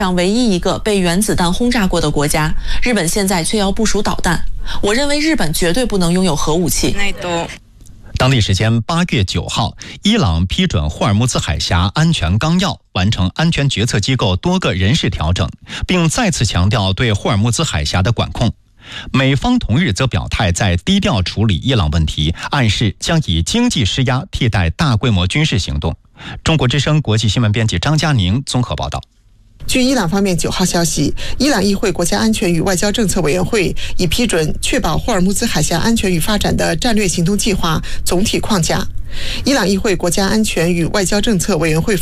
上唯一一个被原子弹轰炸过的国家，日本现在却要部署导弹。我认为日本绝对不能拥有核武器。 当地时间8月9号，伊朗批准霍尔木兹海峡安全纲要，完成安全决策机构多个人事调整，并再次强调对霍尔木兹海峡的管控。美方同日则表态在低调处理伊朗问题，暗示将以经济施压替代大规模军事行动。中国之声国际新闻编辑张佳宁综合报道。 据伊朗方面9号消息，伊朗议会国家安全与外交政策委员会已批准确保霍尔木兹海峡安全与发展的战略行动计划总体框架。伊朗议会国家安全与外交政策委员会